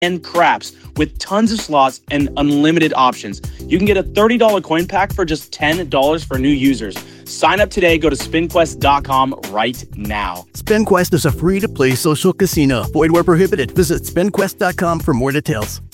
and craps with tons of slots and unlimited options. You can get a $30 coin pack for just $10 for new users. Sign up today. Go to spinquest.com right now. SpinQuest is a free-to-play social casino. Void where prohibited. Visit spinquest.com for more details.